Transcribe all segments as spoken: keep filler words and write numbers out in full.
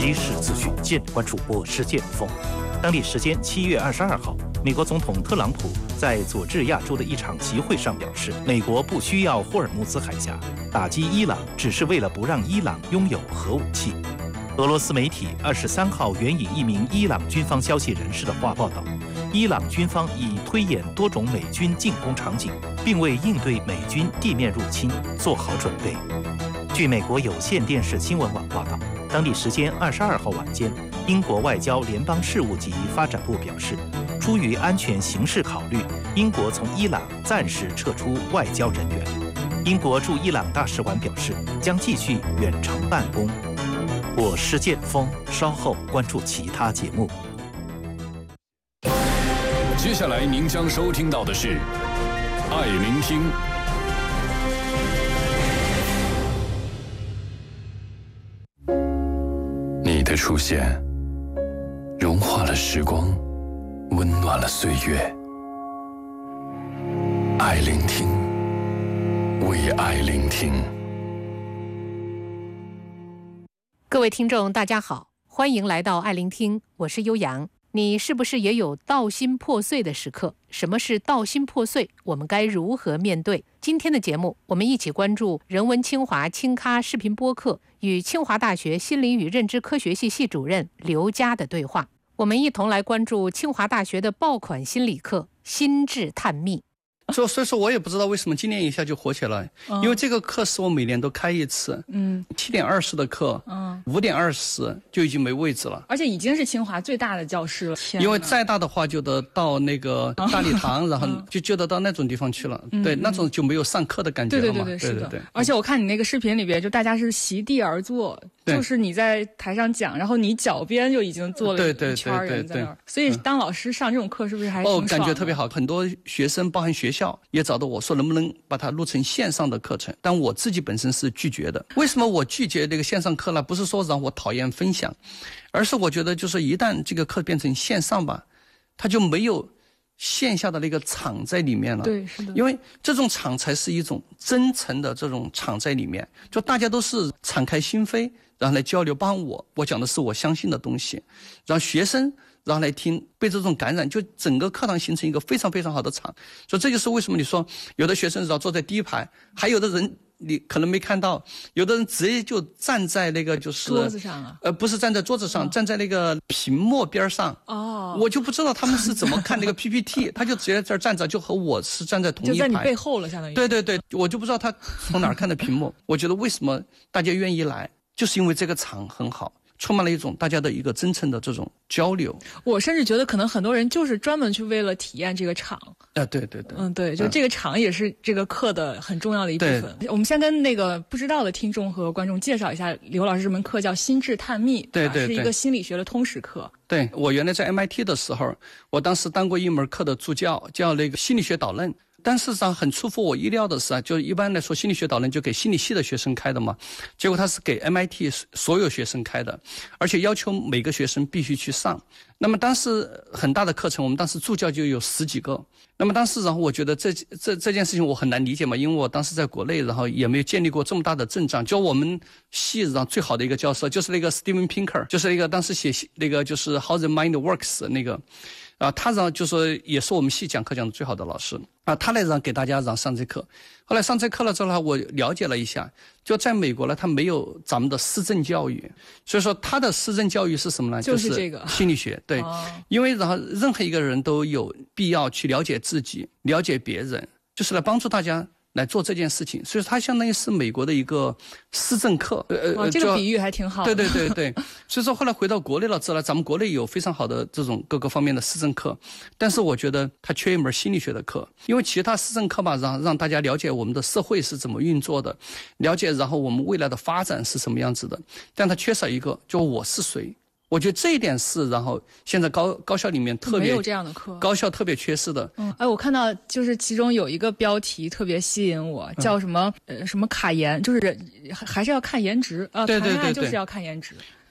即时资讯，尽关注我世界风。当地时间七月二十二号，美国总统特朗普在佐治亚州的一场集会上表示，美国不需要霍尔木兹海峡，打击伊朗只是为了不让伊朗拥有核武器。俄罗斯媒体二十三号援引一名伊朗军方消息人士的话报道，伊朗军方已推演多种美军进攻场景，并为应对美军地面入侵做好准备。据美国有线电视新闻网报道，当地时间二十二号晚间，英国外交联邦事务及发展部表示，出于安全形势考虑，英国从伊朗暂时撤出外交人员。英国驻伊朗大使馆表示，将继续远程办公。我是剑锋，稍后关注其他节目。 接下来您将收听到的是《爱聆听》。你的出现，融化了时光，温暖了岁月。爱聆听，为爱聆听。 各位听众大家好，欢迎来到爱聆听，我是悠扬。你是不是也有道心破碎的时刻？什么是道心破碎？我们该如何面对？今天的节目，我们一起关注人文清华清咖视频播客与清华大学心理与认知科学系系主任刘佳的对话。我们一同来关注清华大学的爆款心理课心智探秘。 所所以说我也不知道为什么今年一下就火起来，哦、因为这个课是我每年都开一次，嗯，七点二十的课，嗯，五点二十就已经没位置了， 而且已经是清华最大的教室了。 因为再大的话就得到那个大礼堂，哦、然后就就得到那种地方去了，嗯、对，那种就没有上课的感觉了嘛。 对对对对，是的。对对对，而且我看你那个视频里边，就大家是席地而坐，就是你在台上讲，然后你脚边就已经坐了一圈人在那儿，所以当老师上这种课是不是还挺爽的？ 哦，感觉特别好，很多学生包含学校也找到我说能不能把它录成线上的课程，但我自己本身是拒绝的。为什么我拒绝这个线上课呢？不是说让我讨厌分享，而是我觉得就是一旦这个课变成线上吧，它就没有线下的那个场在里面了。 对，是的。因为这种场才是一种真诚的这种场在里面，就大家都是敞开心扉，然后来交流。包括我，我讲的是我相信的东西，让学生然后来听，被这种感染，就整个课堂形成一个非常非常好的场。所以这就是为什么你说有的学生只要坐在第一排，还有的人你可能没看到，有的人直接就站在那个就是桌子上啊， 呃，不是站在桌子上，哦、站在那个屏幕边上。哦，我就不知道他们是怎么看那个 P P T， 他就直接在这儿站着，就和我是站在同一排， 就在你背后了，相当于。 对对对，我就不知道他从哪儿看的屏幕。我觉得为什么大家愿意来，就是因为这个场很好。充满了一种大家的一个真诚的这种交流。 我甚至觉得可能很多人就是专门去为了体验这个场。 啊，对对对， 嗯，对，就这个场也是这个课的很重要的一部分。我们先跟那个不知道的听众和观众介绍一下刘老师这门课叫心智探秘， 对对对， 是一个心理学的通识课。 对，我原来在 M I T 的时候，我当时当过一门课的助教，叫那个心理学导论。但事实上很出乎我意料的是啊，就一般来说心理学导论就给心理系的学生开的嘛，结果他是给 M I T 所有学生开的，而且要求每个学生必须去上。那么当时很大的课程，我们当时助教就有十几个。那么当时然后我觉得这这这件事情我很难理解嘛，因为我当时在国内，然后也没有建立过这么大的阵仗。就我们系上最好的一个教授就是那个 Steven Pinker， 就是那个当时写那个就是 How the Mind Works 那个。啊，他让就说也是我们系讲课讲的最好的老师啊，他来让给大家让上这课。后来上这课了之后呢，我了解了一下，就在美国呢，他没有咱们的思政教育，所以说他的思政教育是什么呢？ 就是这个心理学。对，哦、因为然后任何一个人都有必要去了解自己，了解别人，就是来帮助大家来做这件事情，所以它相当于是美国的一个思政课。 呃，这个比喻还挺好的。 对对对对，所以说后来回到国内了之后，咱们国内有非常好的这种各个方面的思政课，但是我觉得它缺一门心理学的课，因为其他思政课吧，让让大家了解我们的社会是怎么运作的，了解然后我们未来的发展是什么样子的，但它缺少一个，就我是谁。我觉得这一点是，然后现在高高校里面特别没有这样的课， 高校特别缺失的。 嗯，哎，我看到就是其中有一个标题特别吸引我，叫什么、嗯、呃什么卡颜，就是还是要看颜值啊， 对对对对， 谈恋爱就是要看颜值。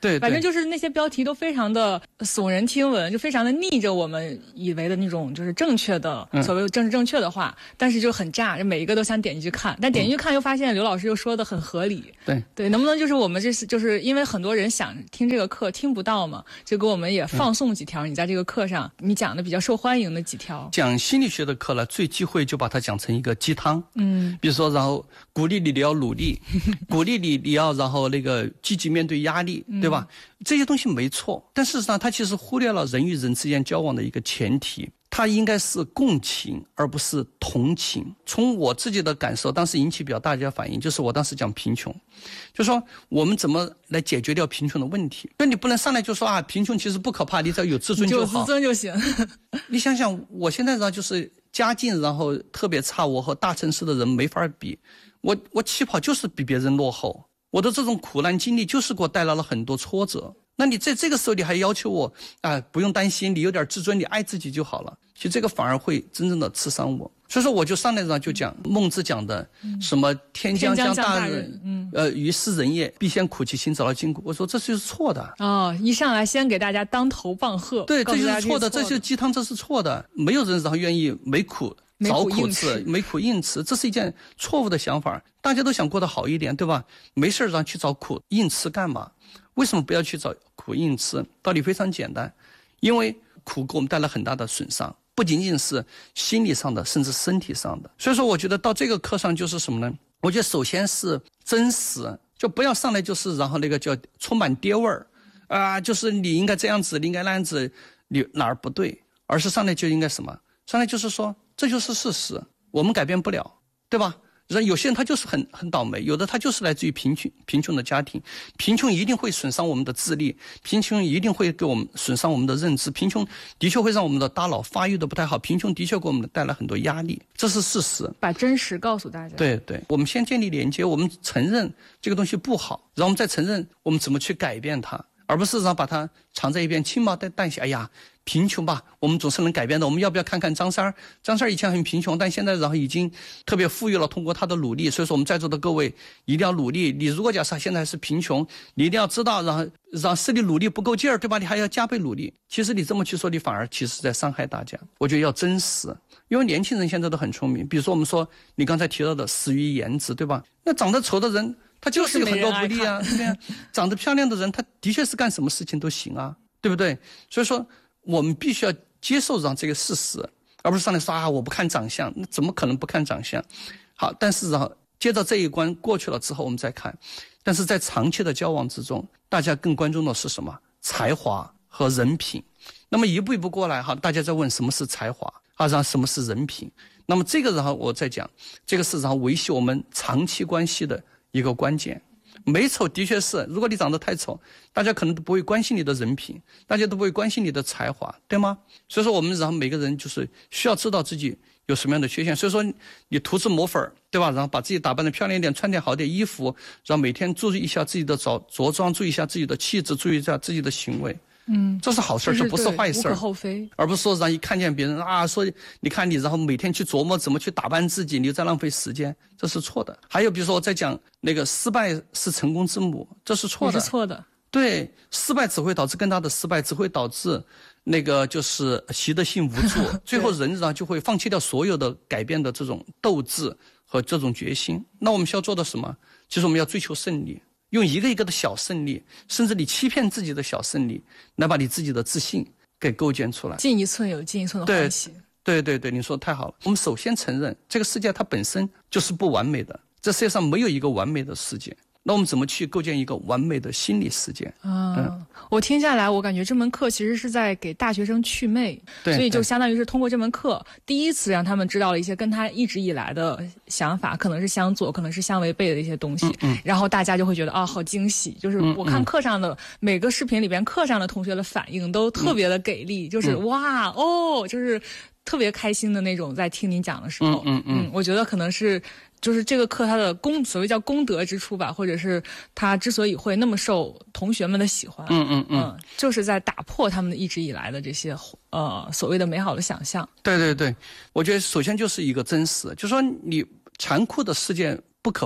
对， 反正就是那些标题都非常的耸人听闻，就非常的逆着我们以为的那种就是正确的、嗯、所谓政治正确的话，但是就很炸，就每一个都想点进去看，但点进去看又发现刘老师又说的很合理。 对对，能不能就是我们这是就是因为很多人想听这个课听不到嘛，就给我们也放送几条、嗯、你在这个课上你讲的比较受欢迎的几条。 讲心理学的课呢，最忌讳就把它讲成一个鸡汤。 嗯， 比如说然后鼓励你你要努力鼓励你你要然后那个积极面对压力、嗯、对吧？这些东西没错，但事实上它其实忽略了人与人之间交往的一个前提，它应该是共情而不是同情。从我自己的感受，当时引起比较大家反应，就是我当时讲贫穷，就说我们怎么来解决掉贫穷的问题。那你不能上来就说啊，贫穷其实不可怕，你只要有自尊就好， 有自尊就行。 你想想我现在呢就是家境然后特别差，我和大城市的人没法比，我我起跑就是比别人落后，我的这种苦难经历就是给我带来了很多挫折。那你在这个时候你还要求我啊、呃，不用担心，你有点自尊，你爱自己就好了，其实这个反而会真正的刺伤我。所以说我就上来就讲孟子讲的什么天将降大任、嗯、呃于斯人也，必先苦其心，早劳筋骨。我说这就是错的。 哦，一上来先给大家当头棒喝。 对，这就是错的，这就是鸡汤，这是错的。没有人然后愿意没苦找苦吃，没苦硬吃，这是一件错误的想法。大家都想过得好一点，对吧？没事让去找苦硬吃干嘛？为什么不要去找苦硬吃？道理非常简单，因为苦给我们带来很大的损伤，不仅仅是心理上的，甚至身体上的。所以说我觉得到这个课上就是什么呢？我觉得首先是真实，就不要上来就是然后那个叫充满爹味儿啊，就是你应该这样子，你应该那样子，你哪儿不对，而是上来就应该什么？上来就是说这就是事实，我们改变不了，对吧？有些人他就是很很倒霉，有的他就是来自于贫穷贫穷的家庭，贫穷一定会损伤我们的智力，贫穷一定会给我们损伤我们的认知，贫穷的确会让我们的大脑发育的不太好，贫穷的确给我们带来很多压力，这是事实。 把真实告诉大家。 对对，我们先建立连接，我们承认这个东西不好，然后我们再承认我们怎么去改变它，而不是让把它藏在一边轻描淡写。哎呀，贫穷吧，我们总是能改变的。我们要不要看看张三儿？张三儿以前很贫穷，但现在然后已经特别富裕了，通过他的努力。所以说我们在座的各位一定要努力。你如果假设现在是贫穷，你一定要知道，然后让是你努力不够劲儿，对吧？你还要加倍努力。其实你这么去说，你反而其实在伤害大家。我觉得要真实，因为年轻人现在都很聪明。比如说我们说你刚才提到的死于颜值，对吧？那长得丑的人他就是有很多不利啊，对啊。长得漂亮的人他的确是干什么事情都行啊，对不对？所以说我们必须要接受上这个事实，而不是上来说啊我不看长相，那怎么可能不看长相？好，但是然后接着这一关过去了之后我们再看，但是在长期的交往之中，大家更关注的是什么？才华和人品。那么一步一步过来哈，大家在问什么是才华啊，然后什么是人品？那么这个然后我再讲，这个是然后维系我们长期关系的一个关键。美丑的确是，如果你长得太丑，大家可能都不会关心你的人品，大家都不会关心你的才华，对吗？所以说我们然后每个人就是需要知道自己有什么样的缺陷。所以说你涂脂抹粉，对吧？然后把自己打扮得漂亮一点，穿点好点衣服，然后每天注意一下自己的着着装，注意一下自己的气质，注意一下自己的行为。嗯，这是好事，这不是坏事，无可厚非。 而不是说让一看见别人啊，说你看你，然后每天去琢磨怎么去打扮自己，你在浪费时间，这是错的。还有比如说我在讲那个失败是成功之母，这是错的， 是错的。 对，失败只会导致更大的失败，只会导致那个就是习得性无助，最后人然后就会放弃掉所有的改变的这种斗志和这种决心。那我们需要做的什么？其实我们要追求胜利。用一个一个的小胜利，甚至你欺骗自己的小胜利，来把你自己的自信给构建出来。 进一寸有进一寸的欢喜。 对对对对，你说太好了。我们首先承认这个世界它本身就是不完美的，这世界上没有一个完美的世界。那我们怎么去构建一个完美的心理世界？ 啊、嗯，我听下来，我感觉这门课其实是在给大学生祛魅， 对， 所以就相当于是通过这门课，第一次让他们知道了一些跟他一直以来的想法可能是相左，可能是相违背的一些东西，嗯嗯，然后大家就会觉得啊，好惊喜！就是我看课上的、嗯嗯、每个视频里边，课上的同学的反应都特别的给力，嗯、就是哇哦，就是特别开心的那种，在听你讲的时候， 嗯嗯 嗯, 嗯，我觉得可能是。就是这个课它的功所谓叫功德之处吧，或者是它之所以会那么受同学们的喜欢， 嗯嗯 嗯, 嗯，就是在打破他们一直以来的这些呃所谓的美好的想象。 对对对，我觉得首先就是一个真实，就是说你残酷的世界不可怕，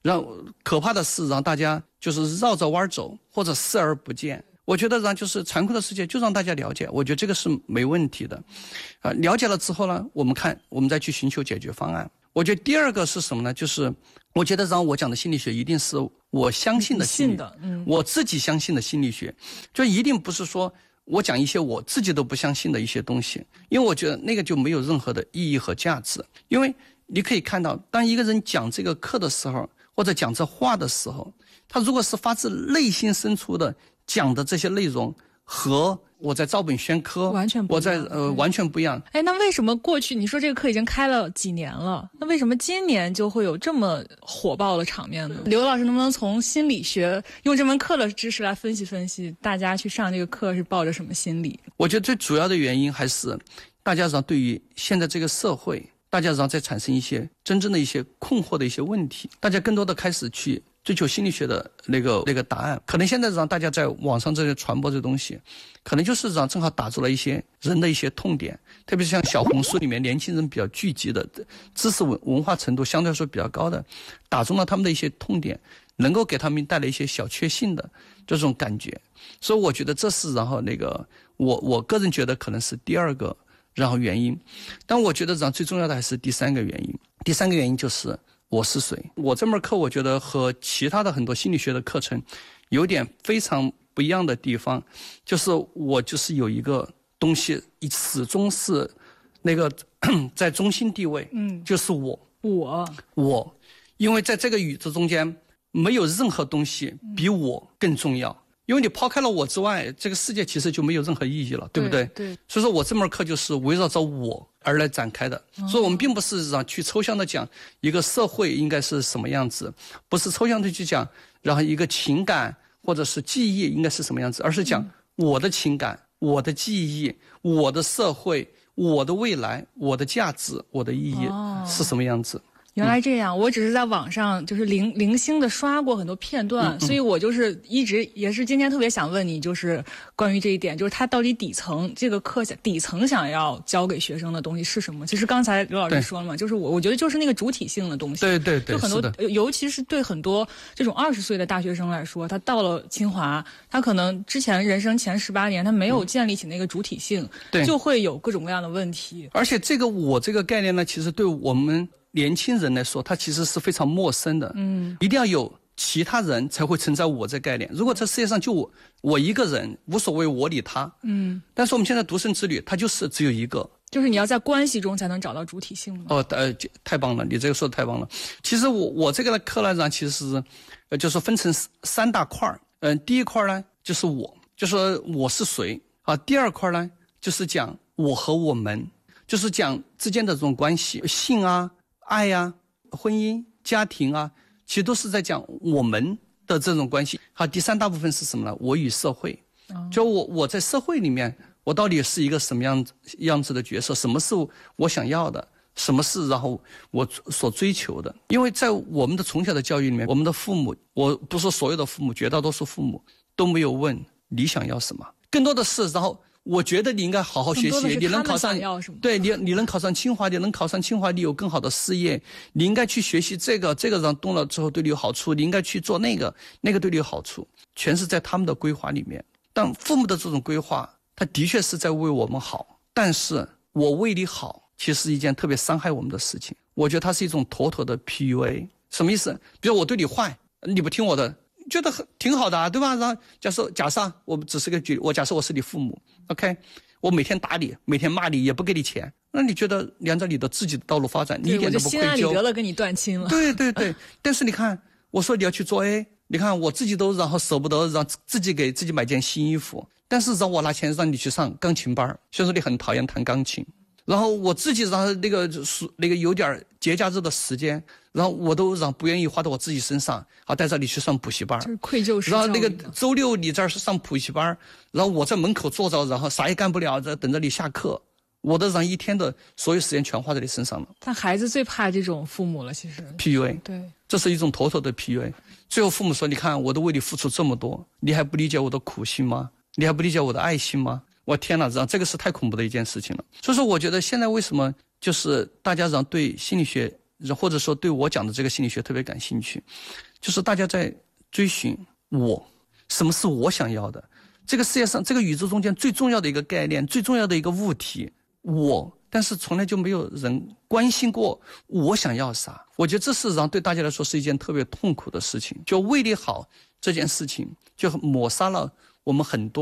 让可怕的是让大家就是绕着弯走，或者视而不见。我觉得让就是残酷的世界就让大家了解，我觉得这个是没问题的。啊，了解了之后呢，我们看我们再去寻求解决方案。我觉得第二个是什么呢？就是我觉得让我讲的心理学一定是我相信的心理， 信的，嗯， 我自己相信的心理学，就一定不是说我讲一些我自己都不相信的一些东西，因为我觉得那个就没有任何的意义和价值。因为你可以看到，当一个人讲这个课的时候，或者讲这话的时候，他如果是发自内心深处的讲的这些内容，和我在照本宣科完全不一样， 我在呃完全不一样。 哎，那为什么过去你说这个课已经开了几年了，那为什么今年就会有这么火爆的场面呢？刘老师能不能从心理学用这门课的知识来分析分析，大家去上这个课是抱着什么心理？ 我觉得最主要的原因还是大家让对于现在这个社会，大家让在产生一些真正的一些困惑的一些问题，大家更多的开始去追求心理学的那个那个答案。可能现在让大家在网上这些传播这东西，可能就是让正好打住了一些人的一些痛点，特别是像小红书里面年轻人比较聚集的，知识文文化程度相对来说比较高的，打中了他们的一些痛点，能够给他们带来一些小确幸的这种感觉。所以我觉得这是然后那个我我个人觉得可能是第二个然后原因。但我觉得然后最重要的还是第三个原因。第三个原因就是我是谁。我这门课我觉得和其他的很多心理学的课程有点非常不一样的地方，就是我就是有一个东西始终是那个在中心地位，嗯，就是我我我因为在这个宇宙中间没有任何东西比我更重要，因为你抛开了我之外，这个世界其实就没有任何意义了，对不对？ 对。 所以说我这门课就是围绕着我而来展开的，哦、所以我们并不是让去抽象的讲一个社会应该是什么样子，不是抽象的去讲，然后一个情感或者是记忆应该是什么样子，而是讲我的情感、嗯、我的记忆、我的社会、我的未来、我的价值、我的意义是什么样子。哦， 原来这样，我只是在网上就是零零星的刷过很多片段，嗯嗯，所以我就是一直也是今天特别想问你，就是关于这一点，就是他到底底层这个课下底层想要教给学生的东西是什么？其实刚才刘老师说了嘛，就是我我觉得就是那个主体性的东西。 对对对， 就很多，尤其是对很多这种二十岁的大学生来说，他到了清华，他可能之前人生前十八年他没有建立起那个主体性，嗯，就会有各种各样的问题。 而且这个我这个概念呢，其实对我们年轻人来说，他其实是非常陌生的。嗯，一定要有其他人才会存在我这概念。如果这世界上就我我一个人，无所谓我理他。嗯，但是我们现在独生子女，他就是只有一个， 就是你要在关系中才能找到主体性。 哦，呃，太棒了，你这个说的太棒了。其实我我这个课呢，其实是呃，就是分成三大块儿。嗯，第一块呢就是我，就是我是谁啊。第二块呢就是讲我和我们，就是讲之间的这种关系，性啊。爱呀、啊、婚姻、家庭啊，其实都是在讲我们的这种关系。好，第三大部分是什么呢？我与社会。就我我在社会里面，我到底是一个什么样子样子的角色？什么是我想要的？什么是然后我所追求的？因为在我们的从小的教育里面，我们的父母，我不说所有的父母，绝大多数父母都没有问你想要什么，更多的是然后。我觉得你应该好好学习，你能考上，对你你能考上清华，你能考上清华，你有更好的事业，你应该去学习这个，这个让动了之后对你有好处，你应该去做那个，那个对你有好处，全是在他们的规划里面。但父母的这种规划，他的确是在为我们好，但是我为你好，其实是一件特别伤害我们的事情。我觉得它是一种妥妥的 P U A。什么意思？比如我对你坏，你不听我的。觉得很挺好的啊，对吧？然后假设假设我们只是个举，我假设我是你父母 ，OK， 我每天打你，每天骂你，也不给你钱，那你觉得沿着你的自己的道路发展，你一点都不愧疚。 我就心安理得了跟你断亲了。 对对对，但是你看，我说你要去做 A， 你看我自己都然后舍不得让自己给自己买件新衣服，但是让我拿钱让你去上钢琴班，虽然说你很讨厌弹钢琴。然后我自己然后那个那个有点节假日的时间，然后我都让不愿意花到我自己身上，啊，带着你去上补习班， 就是愧疚式。 然后那个周六你这儿是上补习班，然后我在门口坐着，然后啥也干不了，在等着你下课。我的让一天的所有时间全花在你身上了。 但孩子最怕这种父母了，其实 P U A， 对， 这是一种妥妥的 P U A。最后父母说：“你看，我都为你付出这么多，你还不理解我的苦心吗？你还不理解我的爱心吗？”我天哪，这个是太恐怖的一件事情了。所以说我觉得现在为什么就是大家让对心理学或者说对我讲的这个心理学特别感兴趣，就是大家在追寻我，什么是我想要的。这个世界上，这个宇宙中间最重要的一个概念，最重要的一个物体，我，但是从来就没有人关心过我想要啥。我觉得这事实上对大家来说是一件特别痛苦的事情。就胃里好这件事情，就抹杀了我们很多